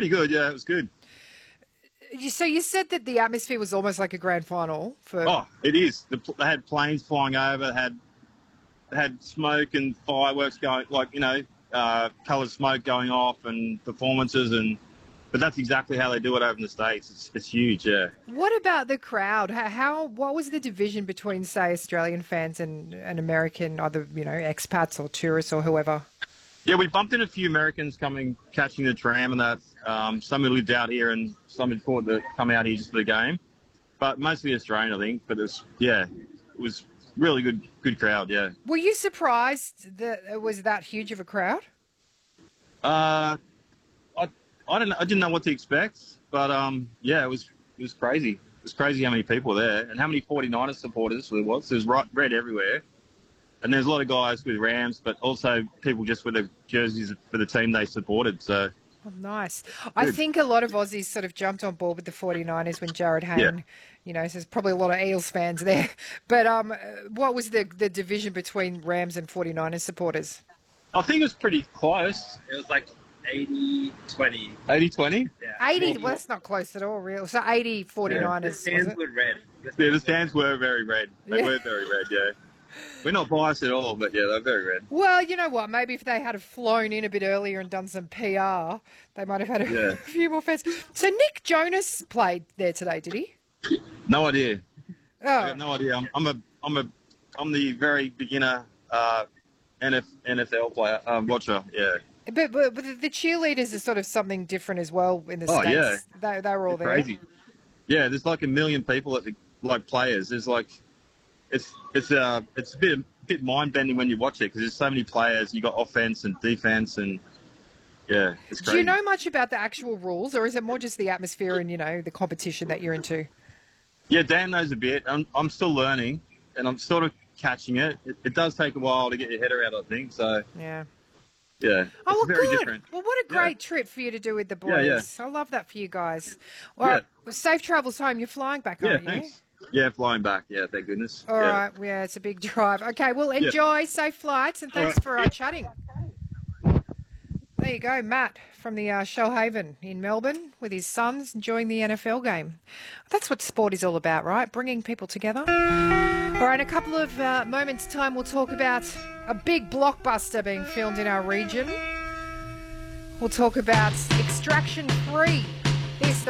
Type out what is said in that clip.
pretty good. Yeah, it was good. So you said that the atmosphere was almost like a grand final for. Oh, it is. They had planes flying over. Had smoke and fireworks going, coloured smoke going off and performances But that's exactly how they do it over in the States. It's huge, yeah. What about the crowd? What was the division between, say, Australian fans and American, either, expats or tourists or whoever? Yeah, we bumped into a few Americans catching the tram and that. Some who lived out here and some who thought to come out here just for the game. But mostly Australian, I think. But it was really good crowd, yeah. Were you surprised that it was that huge of a crowd? I didn't know what to expect, but it was crazy. It was crazy how many people were there and how many 49ers supporters there was. There was red everywhere. And there's a lot of guys with Rams, but also people just with the jerseys for the team they supported. So, oh, nice. I think a lot of Aussies sort of jumped on board with the 49ers when Jarryd Hayne, so there's probably a lot of Eels fans there. But what was the division between Rams and 49ers supporters? I think it was pretty close. It was like 80-20. 80-20? Yeah. 80, well, that's not close at all, real. So 80 49ers. The stands were red. The stands were very red. They were very red, yeah. We're not biased at all, but yeah, they're very red. Well, you know what? Maybe if they had flown in a bit earlier and done some PR, they might have had a few more fans. So Nick Jonas played there today, did he? No idea. Oh, I have no idea. I'm the very beginner NFL player watcher. Yeah. But the cheerleaders are sort of something different as well in the States. Yeah. They were all there. Crazy. Yeah, there's like 1 million people like players. There's like. It's a bit mind bending when you watch it because there's so many players. You got offense and defense and it's crazy. Do you know much about the actual rules, or is it more just the atmosphere and the competition that you're into? Yeah, Dan knows a bit. I'm still learning and I'm sort of catching it. It does take a while to get your head around, I think. So yeah. Yeah. Oh, well, very good. different. Well, what a great trip for you to do with the boys. Yeah. I love that for you guys. Well, safe travels home. You're flying back, aren't you? Thanks. Yeah, flying back. Yeah, thank goodness. All right. Yeah, it's a big drive. Okay, well, enjoy. Safe flights, and thanks for chatting. There you go, Matt from the Shoalhaven in Melbourne with his sons enjoying the NFL game. That's what sport is all about, right? Bringing people together. All right, in a couple of moments' time, we'll talk about a big blockbuster being filmed in our region. We'll talk about Extraction 3. Here's the